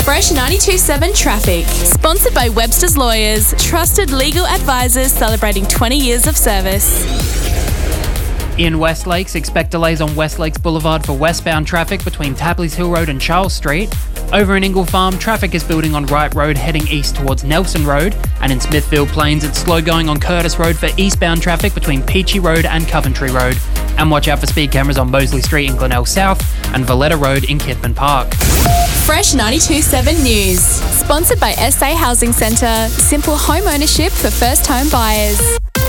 Fresh 92.7 Traffic. Sponsored by Webster's Lawyers. Trusted legal advisors celebrating 20 years of service. In West Lakes, expect delays on West Lakes Boulevard for westbound traffic between Tapley's Hill Road and Charles Street. Over in Ingle Farm, traffic is building on Wright Road heading east towards Nelson Road. And in Smithfield Plains, it's slow going on Curtis Road for eastbound traffic between Peachy Road and Coventry Road. And watch out for speed cameras on Moseley Street in Glenelg South and Valletta Road in Kidman Park. Fresh 92.7 News. Sponsored by SA Housing Centre. Simple home ownership for first home buyers.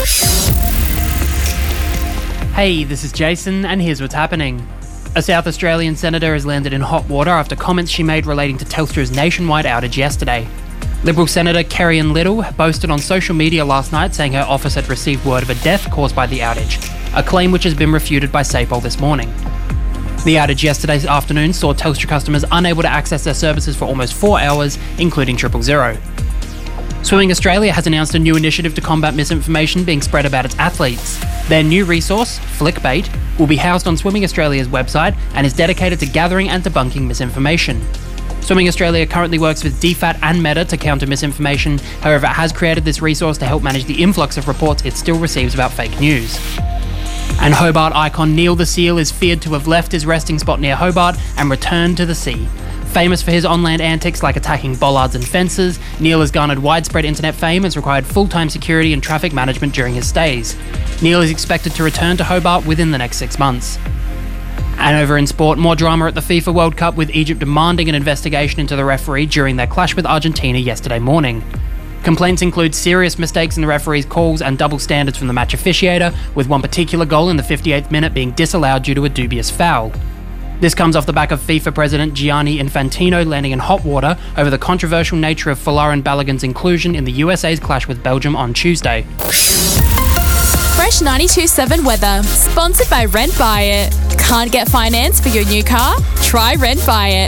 Hey, this is Jason, and here's what's happening. A South Australian senator has landed in hot water after comments she made relating to Telstra's nationwide outage yesterday. Liberal Senator Kerry-Ann Little boasted on social media last night saying her office had received word of a death caused by the outage, a claim which has been refuted by SAPOL this morning. The outage yesterday afternoon saw Telstra customers unable to access their services for almost 4 hours, including 000. Swimming Australia has announced a new initiative to combat misinformation being spread about its athletes. Their new resource, Flickbait, will be housed on Swimming Australia's website and is dedicated to gathering and debunking misinformation. Swimming Australia currently works with DFAT and Meta to counter misinformation. However, it has created this resource to help manage the influx of reports it still receives about fake news. And Hobart icon Neil the Seal is feared to have left his resting spot near Hobart and returned to the sea. Famous for his on-land antics like attacking bollards and fences, Neil has garnered widespread internet fame and has required full-time security and traffic management during his stays. Neil is expected to return to Hobart within the next 6 months. And over in sport, more drama at the FIFA World Cup with Egypt demanding an investigation into the referee during their clash with Argentina yesterday morning. Complaints include serious mistakes in the referee's calls and double standards from the match officiator, with one particular goal in the 58th minute being disallowed due to a dubious foul. This comes off the back of FIFA President Gianni Infantino landing in hot water over the controversial nature of Folarin Balogun's inclusion in the USA's clash with Belgium on Tuesday. Fresh 92.7 Weather. Sponsored by Rent Buy It. Can't get finance for your new car? Try Rent Buy It.